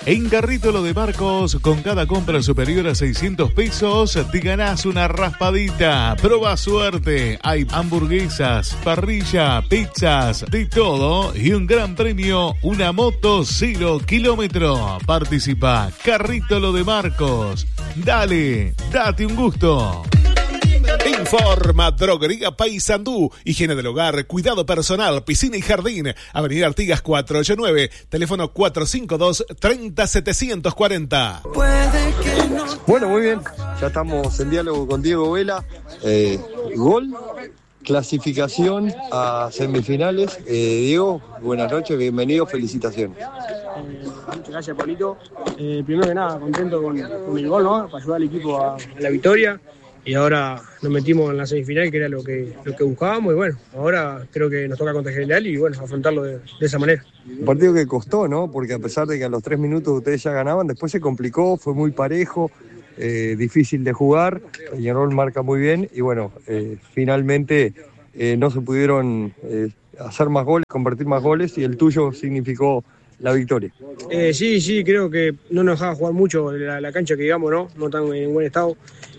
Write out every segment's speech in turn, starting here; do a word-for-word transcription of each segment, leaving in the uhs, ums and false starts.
En Carrito Lo de Marcos, con cada compra superior a seiscientos pesos, te ganás una raspadita. Proba suerte. Hay hamburguesas, parrilla, pizzas, de todo. Y un gran premio, una moto cero kilómetro. Participa, Carrito Lo de Marcos. Dale, date un gusto. Informa Droguería Paysandú, higiene del hogar, cuidado personal, piscina y jardín. Avenida Artigas cuatrocientos ochenta y nueve, teléfono cuatro cinco dos, treinta setecientos cuarenta. Bueno, muy bien, ya estamos en diálogo con Diego Vela. Eh, gol, clasificación a semifinales. Eh, Diego, buenas noches, bienvenido, felicitaciones. Eh, muchas gracias, Pablito. Eh, primero que nada, contento con, con el gol, ¿no? Para ayudar al equipo a, a la victoria. Y ahora nos metimos en la semifinal, que era lo que, lo que buscábamos. Y bueno, ahora creo que nos toca contra General y bueno, afrontarlo de, de esa manera. Un partido que costó, ¿no? Porque a pesar de que a los tres minutos ustedes ya ganaban, después se complicó, fue muy parejo, eh, difícil de jugar. Peñarol marca muy bien y bueno, eh, finalmente eh, no se pudieron eh, hacer más goles, convertir más goles y el tuyo significó la victoria. Eh, sí, sí, creo que no nos dejaba jugar mucho la, la cancha, que digamos, ¿no? No tan en buen estado.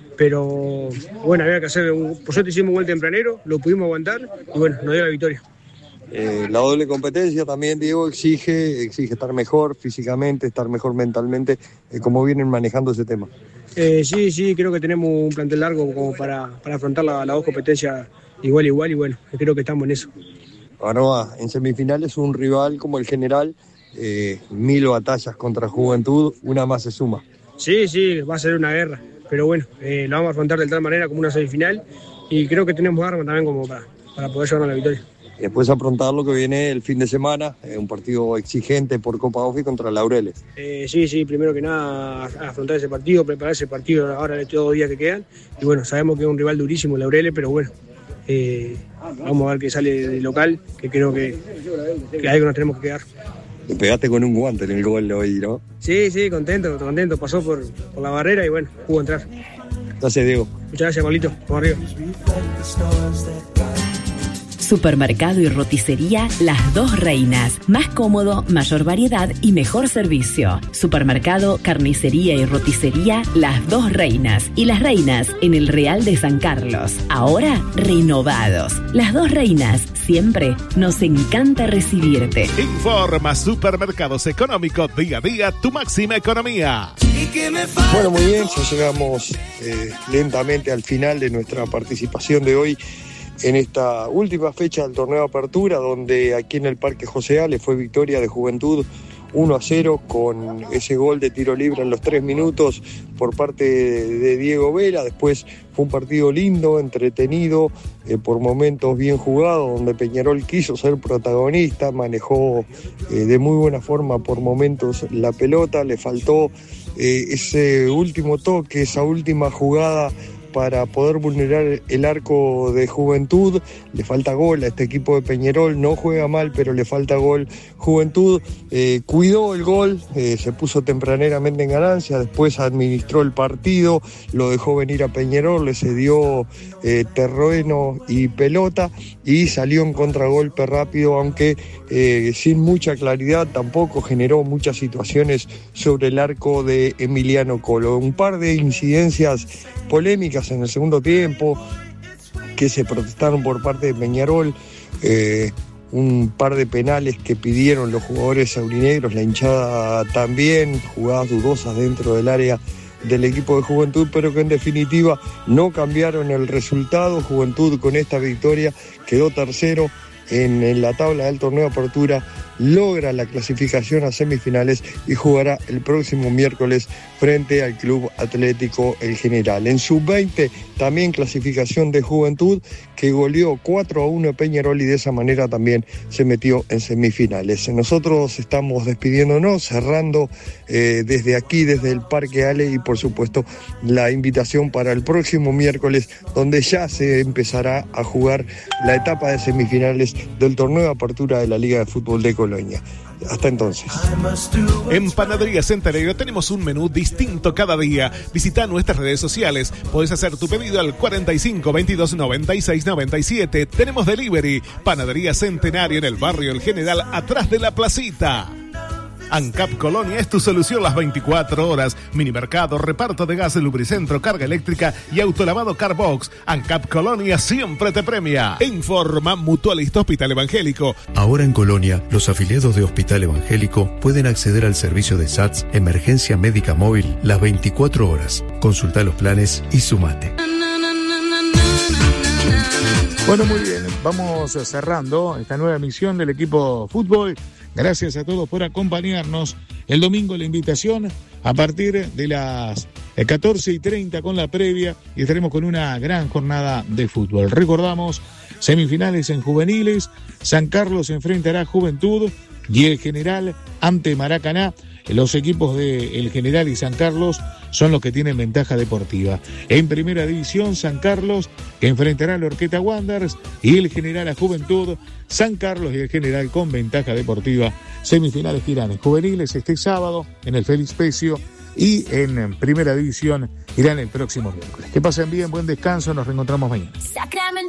Pero bueno, había que hacer, un, por suerte hicimos un gol tempranero, lo pudimos aguantar y bueno, nos dio la victoria. Eh, la doble competencia también, Diego, exige, exige estar mejor físicamente, estar mejor mentalmente. Eh, ¿Cómo vienen manejando ese tema? Eh, sí, sí, creo que tenemos un plantel largo como para, para afrontar la, la dos competencias igual, igual y bueno, creo que estamos en eso. Ahora, en semifinales un rival como el General, eh, mil batallas contra Juventud, una más se suma. Sí, sí, va a ser una guerra. Pero bueno, eh, lo vamos a afrontar de tal manera como una semifinal y creo que tenemos armas también como para, para poder llevarnos a la victoria. Y después afrontar lo que viene el fin de semana, eh, un partido exigente por Copa Ofi contra Laureles. Eh, sí, sí, primero que nada afrontar ese partido, preparar ese partido ahora de estos dos días que quedan. Y bueno, sabemos que es un rival durísimo Laureles, pero bueno, eh, vamos a ver qué sale del local, que creo que, que ahí nos tenemos que quedar. Te pegaste con un guante en el gol hoy, ¿no? Sí, sí, contento, contento. Pasó por, por la barrera y bueno, pudo entrar. Gracias, Diego. Muchas gracias, Pablito. Vamos arriba. Supermercado y roticería Las Dos Reinas. Más cómodo, mayor variedad y mejor servicio. Supermercado, carnicería y roticería Las Dos Reinas. Y Las Reinas en el Real de San Carlos. Ahora renovados. Las Dos Reinas. Siempre nos encanta recibirte. Informa Supermercados Económicos. Día a día tu máxima economía. Bueno, muy bien, ya llegamos eh, lentamente al final de nuestra participación de hoy en esta última fecha del torneo de apertura, donde aquí en el Parque José Ale fue victoria de Juventud uno a cero con ese gol de tiro libre en los tres minutos por parte de Diego Vela. Después fue un partido lindo, entretenido, eh, por momentos bien jugado, donde Peñarol quiso ser protagonista, manejó eh, de muy buena forma por momentos la pelota, le faltó eh, ese último toque, esa última jugada para poder vulnerar el arco de Juventud. Le falta gol a este equipo de Peñarol, no juega mal, pero le falta gol. Juventud eh, cuidó el gol, eh, se puso tempraneramente en ganancia, después administró el partido, lo dejó venir a Peñarol, le cedió eh, terreno y pelota y salió en contragolpe rápido, aunque eh, sin mucha claridad, tampoco generó muchas situaciones sobre el arco de Emiliano Colo. Un par de incidencias polémicas en el segundo tiempo que se protestaron por parte de Peñarol, eh, un par de penales que pidieron los jugadores aurinegros, la hinchada también, jugadas dudosas dentro del área del equipo de Juventud, pero que en definitiva no cambiaron el resultado. Juventud con esta victoria quedó tercero en, en la tabla del torneo de apertura, logra la clasificación a semifinales y jugará el próximo miércoles frente al Club Atlético El General. En sub veinte también clasificación de Juventud, que goleó cuatro a uno a Peñarol y de esa manera también se metió en semifinales. Nosotros estamos despidiéndonos, cerrando eh, desde aquí, desde el Parque Ale, y por supuesto la invitación para el próximo miércoles, donde ya se empezará a jugar la etapa de semifinales del torneo de apertura de la Liga de Fútbol de Colonia. Hasta entonces. En Panadería Centenario tenemos un menú distinto cada día. Visita nuestras redes sociales. Puedes hacer tu pedido al cuarenta y cinco, veintidós, noventa y seis, noventa y siete. Tenemos delivery. Panadería Centenario en el barrio El General, atrás de la placita. ANCAP Colonia es tu solución las veinticuatro horas. Minimercado, reparto de gas, lubricentro, carga eléctrica y autolavado Carbox. ANCAP Colonia siempre te premia. Informa Mutualista Hospital Evangélico. Ahora en Colonia, los afiliados de Hospital Evangélico pueden acceder al servicio de S A T S Emergencia Médica Móvil las veinticuatro horas. Consulta los planes y sumate. Bueno, muy bien, vamos cerrando esta nueva emisión del equipo fútbol. Gracias a todos por acompañarnos. El domingo la invitación a partir de las catorce y treinta con la previa y estaremos con una gran jornada de fútbol. Recordamos, semifinales en juveniles, San Carlos enfrentará a Juventud y el General ante Maracaná. Los equipos de El General y San Carlos son los que tienen ventaja deportiva. En primera división, San Carlos, que enfrentará a la Orqueta Wanderers, y El General a Juventud. San Carlos y El General con ventaja deportiva. Semifinales que irán en juveniles este sábado en el Félix Pecio y en primera división irán el próximo miércoles. Que pasen bien, buen descanso, nos reencontramos mañana.